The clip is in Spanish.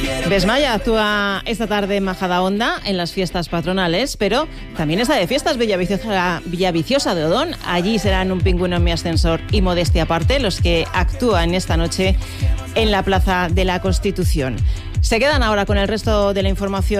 Besmaya actúa esta tarde en Majadahonda en las fiestas patronales, pero también está de fiestas Villaviciosa de Odón. Allí serán Un pingüino en mi ascensor y Modestia aparte los que actúan esta noche en la Plaza de la Constitución. Se quedan ahora con el resto de la información